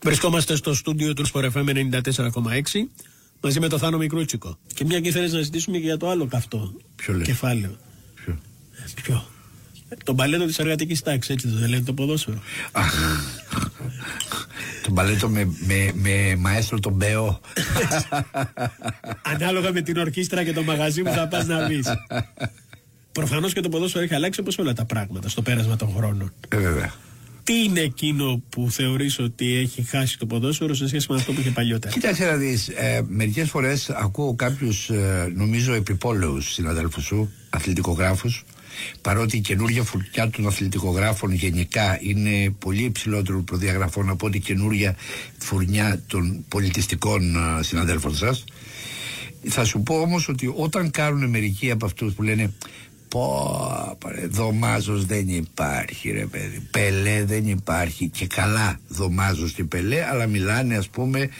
Βρισκόμαστε στο στούντιο του Sport FM 94,6 μαζί με τον Θάνο Μικρούτσικο. Και μια και ήθελες να ζητήσουμε και για το άλλο καυτό κεφάλαιο. Ποιο? Το μπαλέτο της εργατικής τάξης, έτσι το λένε το ποδόσφαιρο. Το μπαλέτο με μαέστρο τον Μπέο. Ανάλογα με την ορκίστρα και το μαγαζί που θα πας να βρεις. Προφανώς και το ποδόσφαιρο έχει αλλάξει όπως όλα τα πράγματα στο πέρασμα των χρόνων. Βέβαια. Τι είναι εκείνο που θεωρείς ότι έχει χάσει το ποδόσφαιρο σε σχέση με αυτό που είχε παλιότερα? Κοίταξε να δεις, μερικές φορές ακούω κάποιους νομίζω επιπόλαιους συναδέλφους σου, αθλητικογράφους, παρότι η καινούργια φουρνιά των αθλητικογράφων γενικά είναι πολύ υψηλότερων προδιαγραφών από την καινούργια φουρνιά των πολιτιστικών συναδέλφων σας. Θα σου πω όμως ότι όταν κάνουν μερικοί από αυτούς που λένε Δωμάζος δεν υπάρχει ρε παιδί, Πελέ δεν υπάρχει, και καλά Δωμάζος και Πελέ, αλλά μιλάνε ας πούμε